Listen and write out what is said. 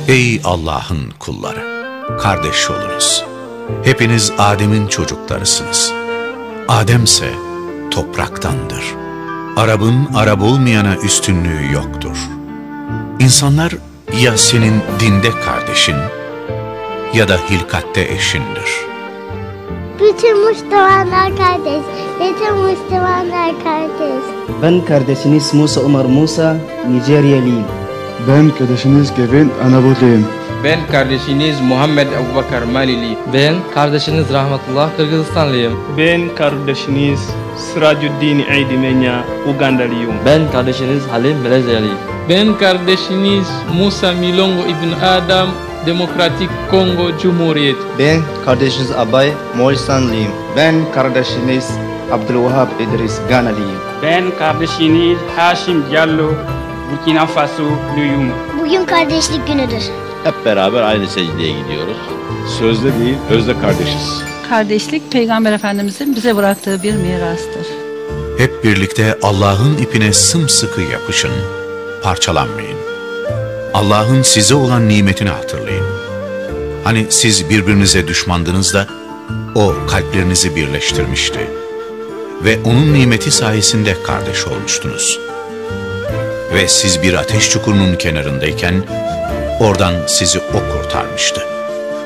Ey Allah'ın kulları! Kardeş olunuz. Hepiniz Adem'in çocuklarısınız. Ademse topraktandır. Arap'ın Arap olmayana üstünlüğü yoktur. İnsanlar ya senin dinde kardeşin ya da hilkatte eşindir. Bütün Müslümanlar kardeş, bütün Müslümanlar kardeş. Ben kardeşiniz Musa Umar Musa, Nijeryalıyım. Ben kardeşiniz Kevin Anabutluyum. Ben kardeşiniz Muhammed Abubakar Malili. Ben kardeşiniz Rahmetullah Kırgızistanlıyım. Ben kardeşiniz Sirajuddin Aydimenya Ugandalıyım. Ben kardeşiniz Halim Melezyalıyım. Ben kardeşiniz Musa Milongo İbn Adam Demokratik Kongo Cumhuriyeti. Ben kardeşiniz Abay Moğolistanlıyım. Ben kardeşiniz Abdülvahab İdris Ganalıyım. Ben kardeşiniz Haşim Diallo Burkina Faso'luyum. Bugün kardeşlik günüdür. Hep beraber aynı secdeye gidiyoruz. Sözde değil, özde kardeşiz. Kardeşlik, Peygamber Efendimizin bize bıraktığı bir mirastır. Hep birlikte Allah'ın ipine sımsıkı yapışın, parçalanmayın. Allah'ın size olan nimetini hatırlayın. Hani siz birbirinize düşmandınız da O kalplerinizi birleştirmişti ve onun nimeti sayesinde kardeş olmuştunuz. Ve siz bir ateş çukurunun kenarındayken oradan sizi o kurtarmıştı.